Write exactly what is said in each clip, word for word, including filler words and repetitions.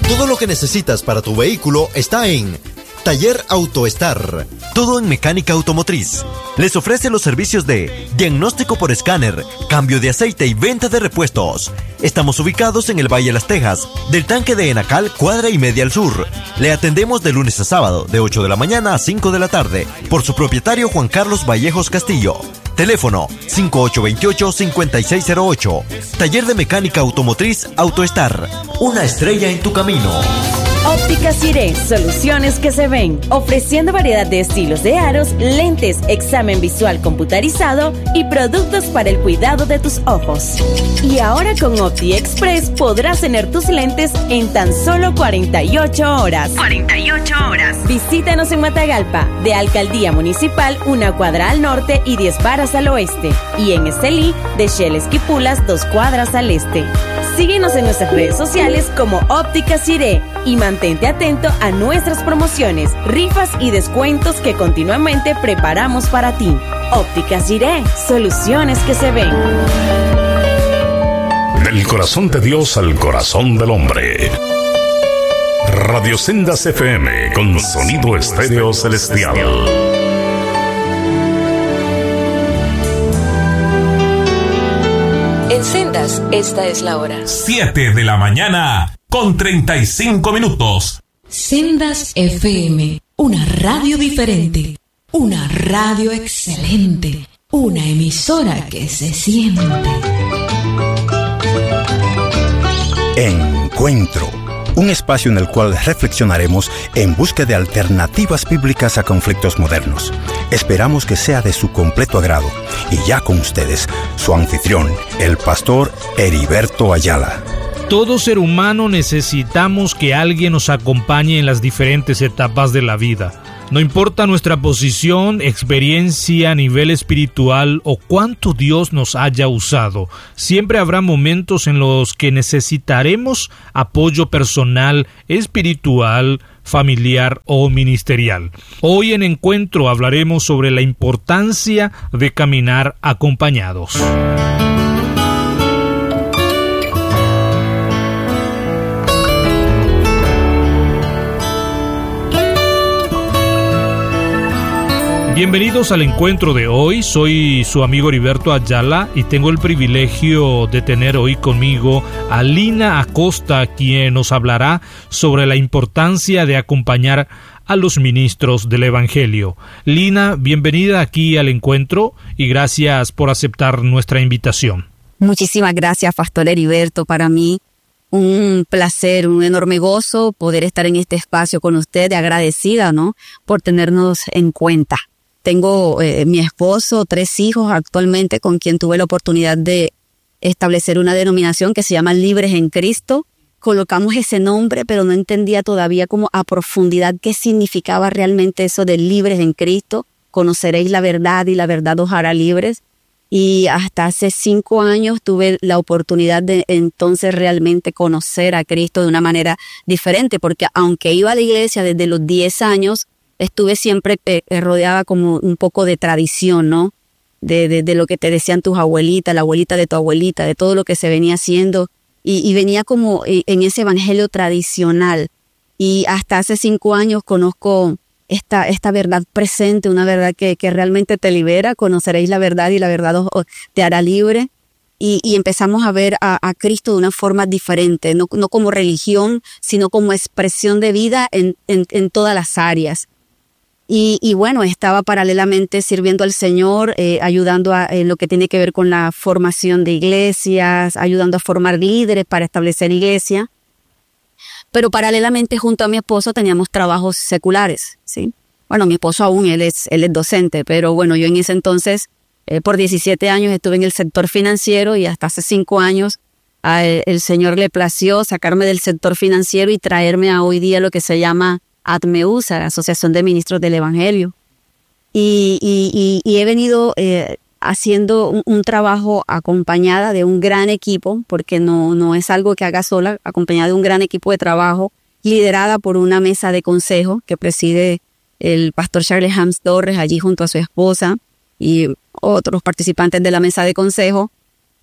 Todo lo que necesitas para tu vehículo está en Taller AutoStar. Todo en mecánica automotriz. Les ofrece los servicios de diagnóstico por escáner, cambio de aceite y venta de repuestos. Estamos ubicados en el Valle de Las Tejas, del tanque de Enacal, cuadra y media al sur. Le atendemos de lunes a sábado, de ocho de la mañana a cinco de la tarde, por su propietario Juan Carlos Vallejos Castillo. Teléfono cinco ocho dos ocho, cinco seis cero ocho. Taller de mecánica automotriz AutoStar. Una estrella en tu camino. Óptica Ciré, soluciones que se ven, ofreciendo variedad de estilos de aros, lentes, examen visual computarizado y productos para el cuidado de tus ojos. Y ahora con Opti Express podrás tener tus lentes en tan solo cuarenta y ocho horas. cuarenta y ocho horas. Visítanos en Matagalpa, de Alcaldía Municipal, una cuadra al norte y diez varas al oeste. Y en Estelí, de Shell Esquipulas, dos cuadras al este. Síguenos en nuestras redes sociales como Óptica Ciré y mantente atento a nuestras promociones, rifas y descuentos que continuamente preparamos para ti. Óptica Ciré, soluciones que se ven. Del corazón de Dios al corazón del hombre. Radio Sendas F M con sonido estéreo celestial. En Sendas, esta es la hora. siete de la mañana con treinta y cinco minutos. Sendas F M, una radio diferente, una radio excelente, una emisora que se siente. Encuentro, un espacio en el cual reflexionaremos en busca de alternativas bíblicas a conflictos modernos. Esperamos que sea de su completo agrado. Y ya con ustedes, su anfitrión, el pastor Heriberto Ayala. Todo ser humano necesitamos que alguien nos acompañe en las diferentes etapas de la vida. No importa nuestra posición, experiencia, nivel espiritual o cuánto Dios nos haya usado, siempre habrá momentos en los que necesitaremos apoyo personal, espiritual, familiar o ministerial. Hoy en Encuentro hablaremos sobre la importancia de caminar acompañados. Bienvenidos al encuentro de hoy, soy su amigo Heriberto Ayala y tengo el privilegio de tener hoy conmigo a Lina Acosta, quien nos hablará sobre la importancia de acompañar a los ministros del Evangelio. Lina, bienvenida aquí al encuentro y gracias por aceptar nuestra invitación. Muchísimas gracias, Pastor Heriberto. Para mí un placer, un enorme gozo poder estar en este espacio con usted, agradecida, ¿no?, por tenernos en cuenta. Tengo eh, mi esposo, tres hijos actualmente con quien tuve la oportunidad de establecer una denominación que se llama Libres en Cristo. Colocamos ese nombre, pero no entendía todavía como a profundidad qué significaba realmente eso de libres en Cristo. Conoceréis la verdad y la verdad os hará libres. Y hasta hace cinco años tuve la oportunidad de entonces realmente conocer a Cristo de una manera diferente, porque aunque iba a la iglesia desde los diez años, estuve siempre eh, rodeada como un poco de tradición, ¿no? De, de, de lo que te decían tus abuelitas, la abuelita de tu abuelita, de todo lo que se venía haciendo. Y, y venía como en ese evangelio tradicional. Y hasta hace cinco años conozco esta, esta verdad presente, una verdad que, que realmente te libera. Conoceréis la verdad y la verdad os, os, te hará libre. Y, y empezamos a ver a, a Cristo de una forma diferente, no, no como religión, sino como expresión de vida en, en, en todas las áreas. Y, y bueno, estaba paralelamente sirviendo al Señor, eh, ayudando a, en lo que tiene que ver con la formación de iglesias, ayudando a formar líderes para establecer iglesia. Pero paralelamente junto a mi esposo teníamos trabajos seculares, ¿sí? Bueno, mi esposo aún, él es, él es docente, pero bueno, yo en ese entonces, eh, por diecisiete años estuve en el sector financiero y hasta hace cinco años a el, el Señor le plació sacarme del sector financiero y traerme a hoy día lo que se llama ATMEUSA, la Asociación de Ministros del Evangelio. Y, y, y, y he venido eh, haciendo un, un trabajo acompañada de un gran equipo, porque no, no es algo que haga sola, acompañada de un gran equipo de trabajo, liderada por una mesa de consejo que preside el pastor Charles Hams Torres, allí junto a su esposa y otros participantes de la mesa de consejo,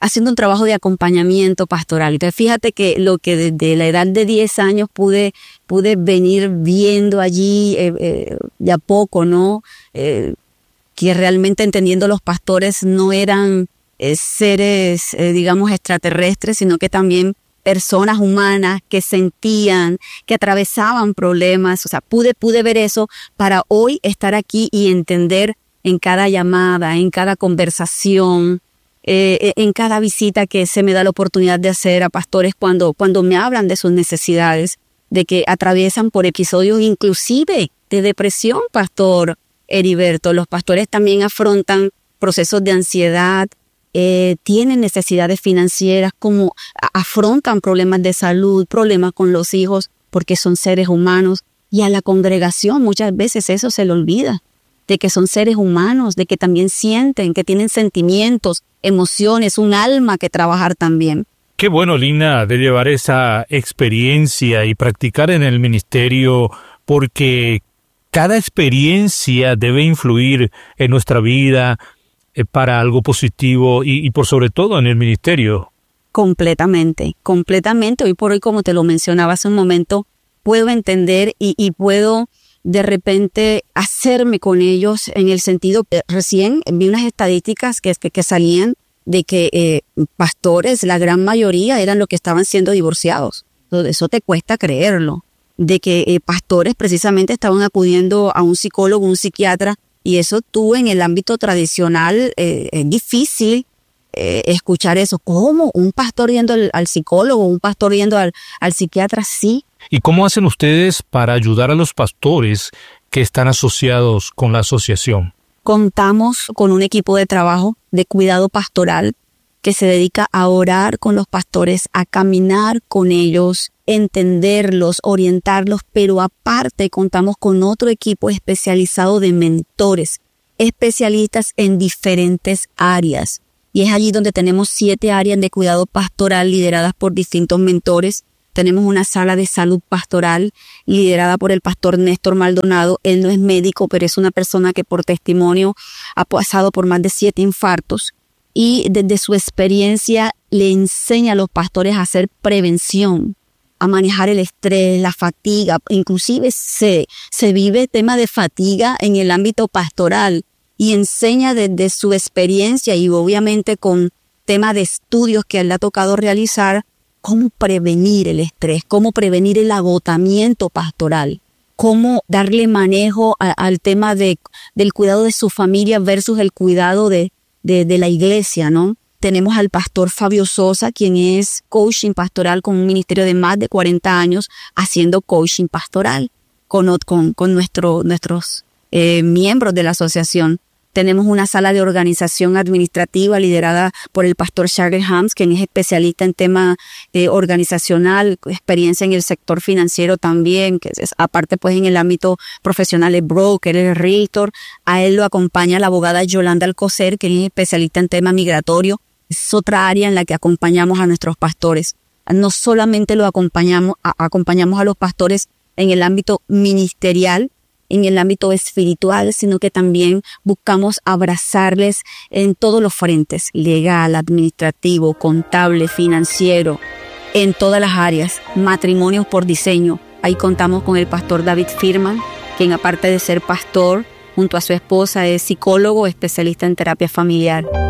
haciendo un trabajo de acompañamiento pastoral. Entonces, fíjate que lo que desde la edad de diez años pude, pude venir viendo allí eh, eh, de a poco, ¿no? Eh, que realmente entendiendo los pastores no eran eh, seres, eh, digamos, extraterrestres, sino que también personas humanas que sentían, que atravesaban problemas. O sea, pude, pude ver eso para hoy estar aquí y entender en cada llamada, en cada conversación, eh, en cada visita que se me da la oportunidad de hacer a pastores cuando, cuando me hablan de sus necesidades, de que atraviesan por episodios inclusive de depresión, Pastor Heriberto. Los pastores también afrontan procesos de ansiedad, eh, tienen necesidades financieras, como afrontan problemas de salud, problemas con los hijos, porque son seres humanos. Y a la congregación muchas veces eso se le olvida, de que son seres humanos, de que también sienten, que tienen sentimientos, emociones, un alma que trabajar también. Qué bueno, Lina, de llevar esa experiencia y practicar en el ministerio, porque cada experiencia debe influir en nuestra vida eh, para algo positivo y, y por sobre todo en el ministerio. Completamente, completamente. Hoy por hoy, como te lo mencionaba hace un momento, puedo entender y, y puedo de repente hacerme con ellos en el sentido, eh, recién vi unas estadísticas que, que, que salían de que eh, pastores, la gran mayoría eran los que estaban siendo divorciados. Entonces, eso te cuesta creerlo, de que eh, pastores precisamente estaban acudiendo a un psicólogo, un psiquiatra, y eso tú en el ámbito tradicional eh, es difícil eh, escuchar eso. ¿Cómo? ¿Un pastor yendo al, al psicólogo? ¿Un pastor yendo al, al psiquiatra? Sí. ¿Y cómo hacen ustedes para ayudar a los pastores que están asociados con la asociación? Contamos con un equipo de trabajo de cuidado pastoral que se dedica a orar con los pastores, a caminar con ellos, entenderlos, orientarlos, pero aparte contamos con otro equipo especializado de mentores, especialistas en diferentes áreas. Y es allí donde tenemos siete áreas de cuidado pastoral lideradas por distintos mentores. Tenemos una sala de salud pastoral liderada por el pastor Néstor Maldonado. Él no es médico, pero es una persona que por testimonio ha pasado por más de siete infartos. Y desde su experiencia le enseña a los pastores a hacer prevención, a manejar el estrés, la fatiga. Inclusive se, se vive tema de fatiga en el ámbito pastoral y enseña desde su experiencia y obviamente con tema de estudios que él le ha tocado realizar, cómo prevenir el estrés, cómo prevenir el agotamiento pastoral, cómo darle manejo a, al tema de, del cuidado de su familia versus el cuidado de, de, de la iglesia, ¿no? Tenemos al pastor Fabio Sosa, quien es coaching pastoral con un ministerio de más de cuarenta años, haciendo coaching pastoral con, con, con nuestro, nuestros eh, miembros de la asociación. Tenemos una sala de organización administrativa liderada por el pastor Charles Hams, quien es especialista en tema eh, organizacional, experiencia en el sector financiero también, que es, aparte pues en el ámbito profesional es broker, es realtor. A él lo acompaña la abogada Yolanda Alcocer, quien es especialista en tema migratorio. Es otra área en la que acompañamos a nuestros pastores. No solamente lo acompañamos, a, acompañamos a los pastores en el ámbito ministerial, en el ámbito espiritual, sino que también buscamos abrazarles en todos los frentes, legal, administrativo, contable, financiero, en todas las áreas, matrimonios por diseño. Ahí contamos con el pastor David Firman, quien aparte de ser pastor, junto a su esposa es psicólogo, especialista en terapia familiar.